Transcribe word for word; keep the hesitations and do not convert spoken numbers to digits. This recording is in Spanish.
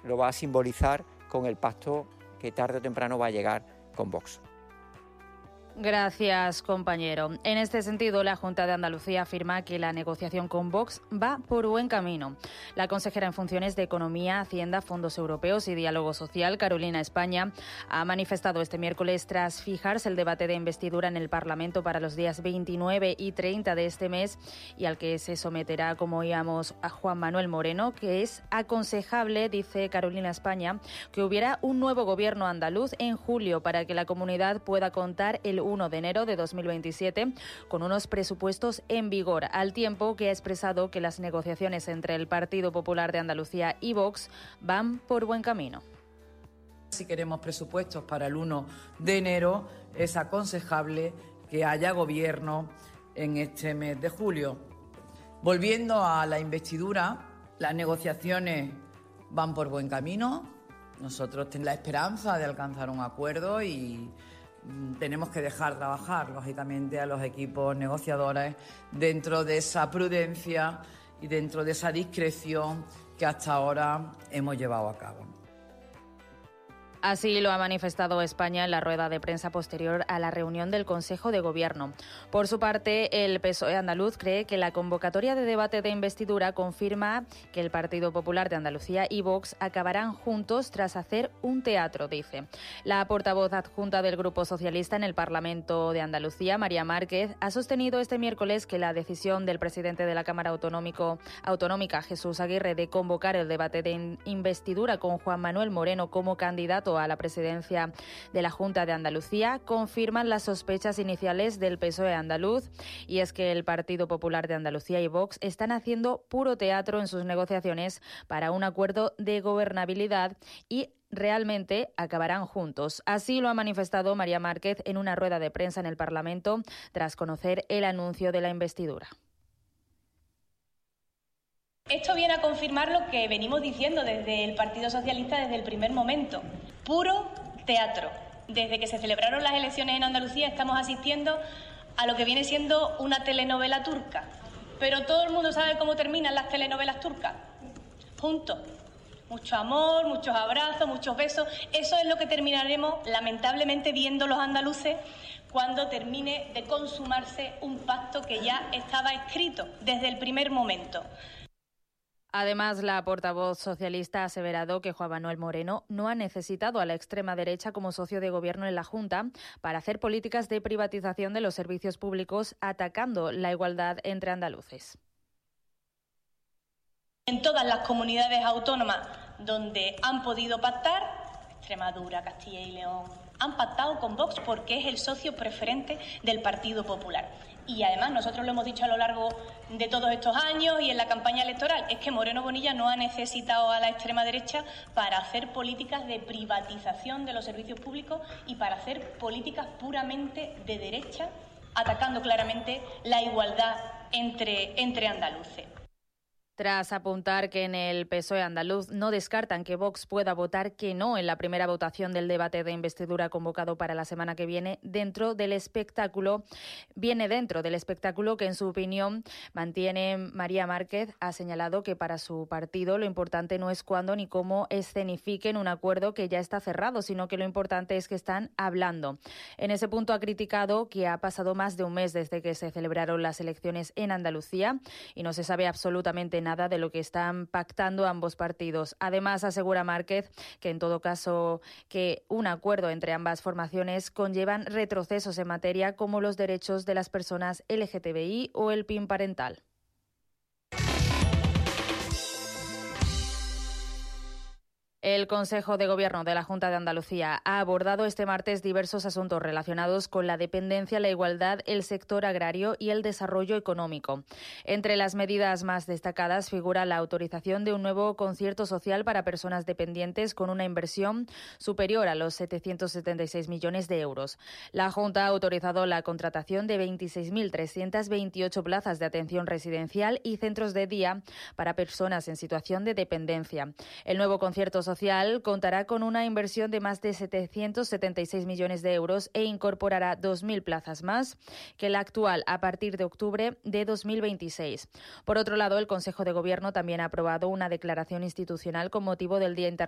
lo va a simbolizar con el pacto que tarde o temprano va a llegar con Vox. Gracias, compañero. En este sentido, la Junta de Andalucía afirma que la negociación con Vox va por buen camino. La consejera en funciones de Economía, Hacienda, Fondos Europeos y Diálogo Social, Carolina España, ha manifestado este miércoles, tras fijarse el debate de investidura en el Parlamento para los días veintinueve y treinta de este mes, y al que se someterá, como oíamos, a Juan Manuel Moreno, que es aconsejable, dice Carolina España, que hubiera un nuevo gobierno andaluz en julio para que la comunidad pueda contar el primero de enero de dos mil veintisiete con unos presupuestos en vigor, al tiempo que ha expresado que las negociaciones entre el Partido Popular de Andalucía y Vox van por buen camino. Si queremos presupuestos para el primero de enero, es aconsejable que haya gobierno en este mes de julio. Volviendo a la investidura, las negociaciones van por buen camino. Nosotros tenemos la esperanza de alcanzar un acuerdo y tenemos que dejar trabajar, lógicamente, a los equipos negociadores dentro de esa prudencia y dentro de esa discreción que hasta ahora hemos llevado a cabo. Así lo ha manifestado España en la rueda de prensa posterior a la reunión del Consejo de Gobierno. Por su parte, el P S O E andaluz cree que la convocatoria de debate de investidura confirma que el Partido Popular de Andalucía y Vox acabarán juntos tras hacer un teatro, dice. La portavoz adjunta del Grupo Socialista en el Parlamento de Andalucía, María Márquez, ha sostenido este miércoles que la decisión del presidente de la Cámara Autonómico, Autonómica, Jesús Aguirre, de convocar el debate de investidura con Juan Manuel Moreno como candidato a la presidencia de la Junta de Andalucía confirman las sospechas iniciales del P S O E andaluz, y es que el Partido Popular de Andalucía y Vox están haciendo puro teatro en sus negociaciones para un acuerdo de gobernabilidad y realmente acabarán juntos. Así lo ha manifestado María Márquez en una rueda de prensa en el Parlamento tras conocer el anuncio de la investidura. Esto viene a confirmar lo que venimos diciendo desde el Partido Socialista desde el primer momento. Puro teatro. Desde que se celebraron las elecciones en Andalucía estamos asistiendo a lo que viene siendo una telenovela turca. Pero todo el mundo sabe cómo terminan las telenovelas turcas. Juntos. Mucho amor, muchos abrazos, muchos besos. Eso es lo que terminaremos, lamentablemente, viendo los andaluces cuando termine de consumarse un pacto que ya estaba escrito desde el primer momento. Además, la portavoz socialista ha aseverado que Juan Manuel Moreno no ha necesitado a la extrema derecha como socio de gobierno en la Junta para hacer políticas de privatización de los servicios públicos, atacando la igualdad entre andaluces. En todas las comunidades autónomas donde han podido pactar, Extremadura, Castilla y León, han pactado con Vox porque es el socio preferente del Partido Popular. Y además nosotros lo hemos dicho a lo largo de todos estos años y en la campaña electoral, es que Moreno Bonilla no ha necesitado a la extrema derecha para hacer políticas de privatización de los servicios públicos y para hacer políticas puramente de derecha, atacando claramente la igualdad entre, entre andaluces. Tras apuntar que en el P S O E andaluz no descartan que Vox pueda votar que no en la primera votación del debate de investidura convocado para la semana que viene, dentro del espectáculo, viene dentro del espectáculo que, en su opinión, mantiene María Márquez, ha señalado que para su partido lo importante no es cuándo ni cómo escenifiquen un acuerdo que ya está cerrado, sino que lo importante es que están hablando. En ese punto ha criticado que ha pasado más de un mes desde que se celebraron las elecciones en Andalucía y no se sabe absolutamente nada nada de lo que están pactando ambos partidos. Además, asegura Márquez que, en todo caso, que un acuerdo entre ambas formaciones conllevan retrocesos en materia como los derechos de las personas L G T B I o el P I N parental. El Consejo de Gobierno de la Junta de Andalucía ha abordado este martes diversos asuntos relacionados con la dependencia, la igualdad, el sector agrario y el desarrollo económico. Entre las medidas más destacadas figura la autorización de un nuevo concierto social para personas dependientes con una inversión superior a los setecientos setenta y seis millones de euros. La Junta ha autorizado la contratación de veintiséis mil trescientas veintiocho plazas de atención residencial y centros de día para personas en situación de dependencia. El nuevo concierto social Social contará con una inversión de más de setecientos setenta y seis millones de euros e incorporará dos mil plazas más que la actual a partir de octubre de dos mil veintiséis. Por otro lado, el Consejo de Gobierno también ha aprobado una declaración institucional con motivo del Día Internacional